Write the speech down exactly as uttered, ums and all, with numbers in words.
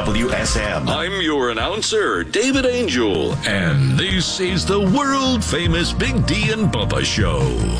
W S M. I'm your announcer, David Angel, and this is the world-famous Big D and Bubba Show.